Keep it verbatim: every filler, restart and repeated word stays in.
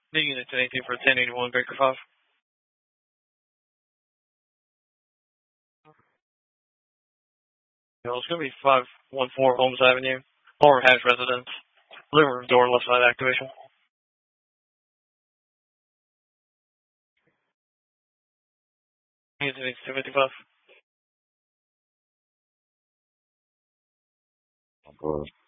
The unit ten eighteen for ten eighty-one Baker five. You know, it's going to be five one four Holmes Avenue, Lower Hatch Residence. Living room door left side activation. Unit ten eighteen two fifty-five. Go ahead.